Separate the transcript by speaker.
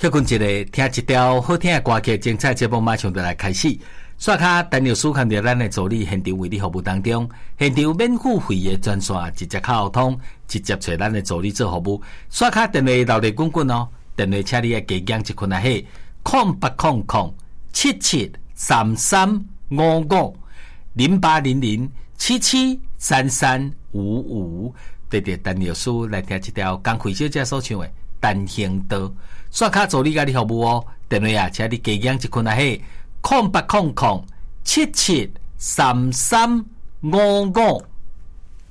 Speaker 1: 休困一个，听一条好听的歌曲，精彩节目马上就来开始。刷卡陈律师看到咱的助理现场为你服务当中，现场免付费的专线直接靠通，直接找咱的助理做服务。刷卡电话留咧滚滚哦，电话请你加减一群啊嘿，08007733550800773355，对着陈律师来听一条江惠小姐所唱的《单行道》。刷卡助理甲你服务哦，电话啊，请你加减一群啊嘿。0800773355。